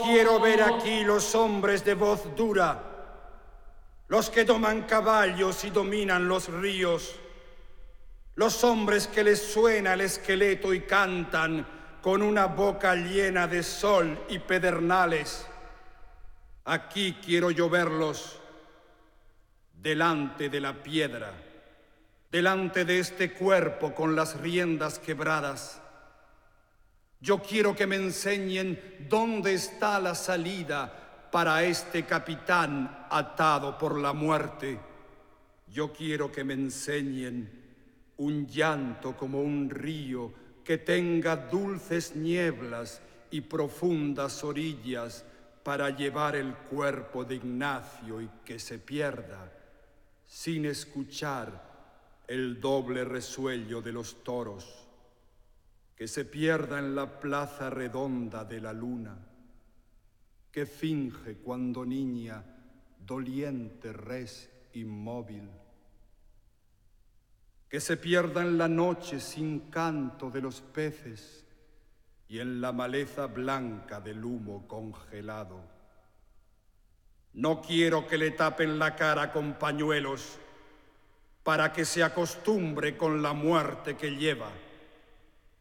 quiero ver aquí los hombres de voz dura, los que doman caballos y dominan los ríos, los hombres que les suena el esqueleto y cantan con una boca llena de sol y pedernales. Aquí quiero yo verlos, delante de la piedra, delante de este cuerpo con las riendas quebradas. Yo quiero que me enseñen dónde está la salida para este capitán atado por la muerte. Yo quiero que me enseñen un llanto como un río que tenga dulces nieblas y profundas orillas para llevar el cuerpo de Ignacio y que se pierda sin escuchar el doble resuello de los toros, que se pierda en la plaza redonda de la luna, que finge cuando niña doliente res inmóvil, que se pierda en la noche sin canto de los peces y en la maleza blanca del humo congelado. No quiero que le tapen la cara con pañuelos para que se acostumbre con la muerte que lleva.